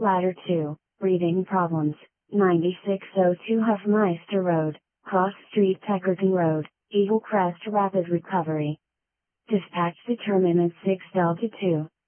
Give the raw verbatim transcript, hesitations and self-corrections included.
Ladder two, breathing problems, ninety-six oh two Hofmeister Road, Cross Street Peckerton Road, Eagle Crest Rapid Recovery. Dispatch determinant six Delta two.